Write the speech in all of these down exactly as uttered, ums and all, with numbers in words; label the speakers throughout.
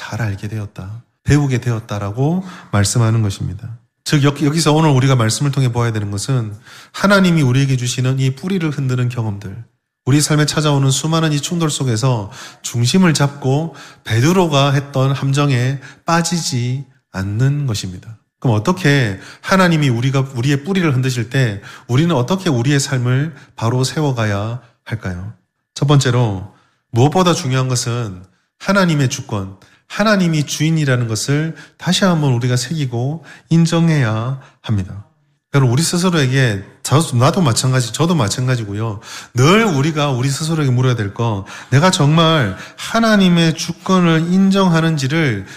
Speaker 1: 잘 알게 되었다. 배우게 되었다라고 말씀하는 것입니다. 즉 여기서 오늘 우리가 말씀을 통해 보아야 되는 것은 하나님이 우리에게 주시는 이 뿌리를 흔드는 경험들, 우리 삶에 찾아오는 수많은 이 충돌 속에서 중심을 잡고 베드로가 했던 함정에 빠지지 않는 것입니다. 그럼 어떻게 하나님이 우리가 우리의 뿌리를 흔드실 때 우리는 어떻게 우리의 삶을 바로 세워가야 할까요? 첫 번째로 무엇보다 중요한 것은 하나님의 주권, 하나님이 주인이라는 것을 다시 한번 우리가 새기고 인정해야 합니다. 여러분, 우리 스스로에게, 나도 마찬가지, 저도 마찬가지고요. 늘 우리가 우리 스스로에게 물어야 될 거, 내가 정말 하나님의 주권을 인정하는지를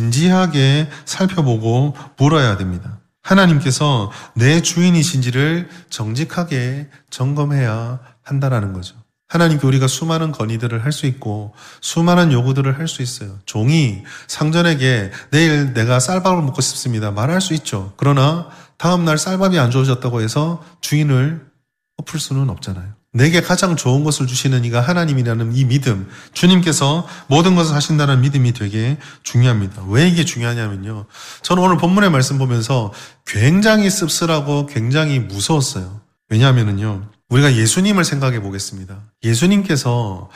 Speaker 1: 진지하게 살펴보고 물어야 됩니다. 하나님께서 내 주인이신지를 정직하게 점검해야 한다는 거죠. 하나님께 우리가 수많은 건의들을 할 수 있고 수많은 요구들을 할 수 있어요. 종이 상전에게 내일 내가 쌀밥을 먹고 싶습니다 말할 수 있죠. 그러나 다음날 쌀밥이 안 주어졌다고 해서 주인을 엎을 수는 없잖아요. 내게 가장 좋은 것을 주시는 이가 하나님이라는 이 믿음, 주님께서 모든 것을 하신다는 믿음이 되게 중요합니다. 왜 이게 중요하냐면요, 저는 오늘 본문의 말씀 보면서 굉장히 씁쓸하고 굉장히 무서웠어요. 왜냐하면요, 우리가 예수님을 생각해 보겠습니다. 예수님께서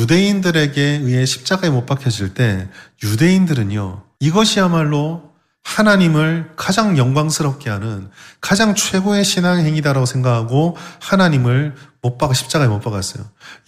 Speaker 1: 유대인들에게 의해 십자가에 못 박혀질 때 유대인들은요, 이것이야말로 하나님을 가장 영광스럽게 하는 가장 최고의 신앙 행위다라고 생각하고 하나님을 못 박아 십자가에 못 박았어요.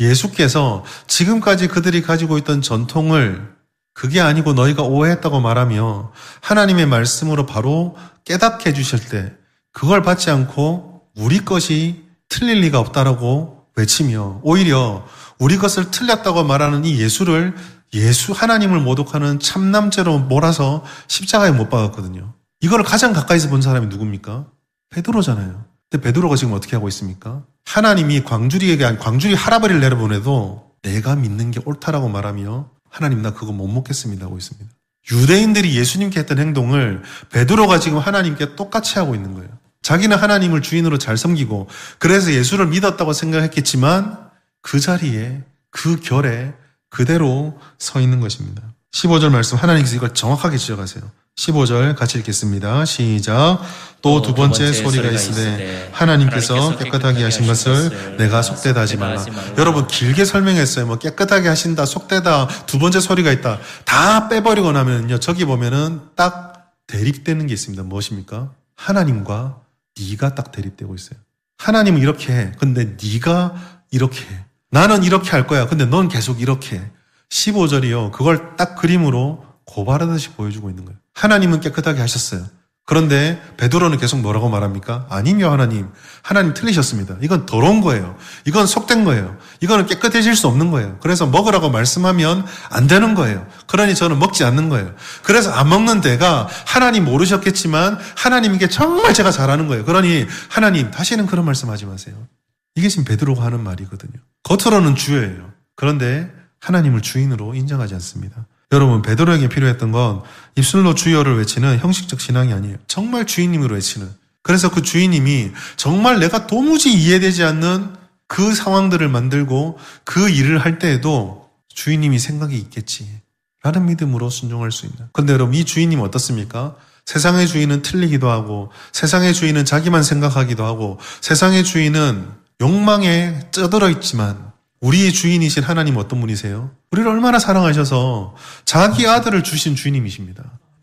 Speaker 1: 예수께서 지금까지 그들이 가지고 있던 전통을 그게 아니고 너희가 오해했다고 말하며 하나님의 말씀으로 바로 깨닫게 해주실 때 그걸 받지 않고 우리 것이 틀릴 리가 없다라고 외치며 오히려 우리 것을 틀렸다고 말하는 이 예수를 예수 하나님을 모독하는 참남죄로 몰아서 십자가에 못 박았거든요. 이걸 가장 가까이서 본 사람이 누굽니까? 베드로잖아요. 근데 베드로가 지금 어떻게 하고 있습니까? 하나님이 광주리에게 광주리 할아버지를 내려보내도 내가 믿는 게 옳다라고 말하며 하나님 나 그거 못 먹겠습니다 하고 있습니다. 유대인들이 예수님께 했던 행동을 베드로가 지금 하나님께 똑같이 하고 있는 거예요. 자기는 하나님을 주인으로 잘 섬기고 그래서 예수를 믿었다고 생각했겠지만 그 자리에 그 결에 그대로 서 있는 것입니다. 십오 절 말씀 하나님께서 이걸 정확하게 지적하세요. 십오 절 같이 읽겠습니다. 시작. 또 두 번째, 번째 소리가 있으되 하나님께서, 하나님께서 깨끗하게 하신 것을 내가 속되다 하지 말라. 말라. 여러분 길게 설명했어요. 뭐 깨끗하게 하신다, 속되다, 두 번째 소리가 있다. 다 빼버리고 나면요, 저기 보면은 딱 대립되는 게 있습니다. 무엇입니까? 하나님과 네가 딱 대립되고 있어요. 하나님은 이렇게 해. 근데 네가 이렇게 해. 나는 이렇게 할 거야. 근데 넌 계속 이렇게 해. 십오 절이요. 그걸 딱 그림으로 고발하듯이 보여주고 있는 거예요. 하나님은 깨끗하게 하셨어요. 그런데 베드로는 계속 뭐라고 말합니까? 아니요 하나님. 하나님 틀리셨습니다. 이건 더러운 거예요. 이건 속된 거예요. 이거는 깨끗해질 수 없는 거예요. 그래서 먹으라고 말씀하면 안 되는 거예요. 그러니 저는 먹지 않는 거예요. 그래서 안 먹는 데가 하나님 모르셨겠지만 하나님께 정말 제가 잘하는 거예요. 그러니 하나님 다시는 그런 말씀하지 마세요. 이게 지금 베드로가 하는 말이거든요. 겉으로는 주예요. 그런데 하나님을 주인으로 인정하지 않습니다. 여러분 베드로에게 필요했던 건 입술로 주여를 외치는 형식적 신앙이 아니에요. 정말 주인님으로 외치는. 그래서 그 주인님이 정말 내가 도무지 이해되지 않는 그 상황들을 만들고 그 일을 할 때에도 주인님이 생각이 있겠지 라는 믿음으로 순종할 수 있는. 그런데 여러분 이 주인님은 어떻습니까? 세상의 주인은 틀리기도 하고 세상의 주인은 자기만 생각하기도 하고 세상의 주인은 욕망에 쩌들어 있지만 우리의 주인이신 하나님 어떤 분이세요? 우리를 얼마나 사랑하셔서 자기 아들을 주신 주인님이십니다.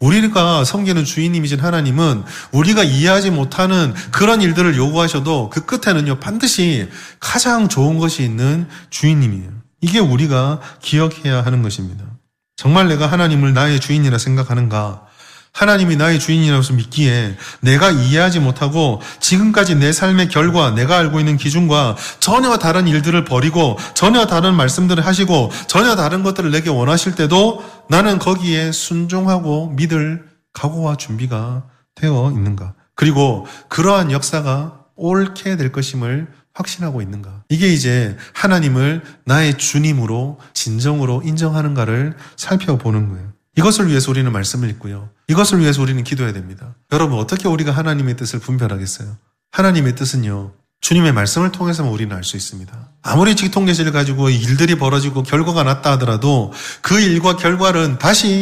Speaker 1: 우리가 섬기는 주인님이신 하나님은 우리가 이해하지 못하는 그런 일들을 요구하셔도 그 끝에는요 반드시 가장 좋은 것이 있는 주인님이에요. 이게 우리가 기억해야 하는 것입니다. 정말 내가 하나님을 나의 주인이라 생각하는가? 하나님이 나의 주인이라서 믿기에 내가 이해하지 못하고 지금까지 내 삶의 결과, 내가 알고 있는 기준과 전혀 다른 일들을 버리고 전혀 다른 말씀들을 하시고 전혀 다른 것들을 내게 원하실 때도 나는 거기에 순종하고 믿을 각오와 준비가 되어 있는가? 그리고 그러한 역사가 옳게 될 것임을 확신하고 있는가? 이게 이제 하나님을 나의 주님으로 진정으로 인정하는가를 살펴보는 거예요. 이것을 위해서 우리는 말씀을 읽고요. 이것을 위해서 우리는 기도해야 됩니다. 여러분 어떻게 우리가 하나님의 뜻을 분별하겠어요? 하나님의 뜻은요. 주님의 말씀을 통해서만 우리는 알 수 있습니다. 아무리 직통계시를 가지고 일들이 벌어지고 결과가 났다 하더라도 그 일과 결과는 다시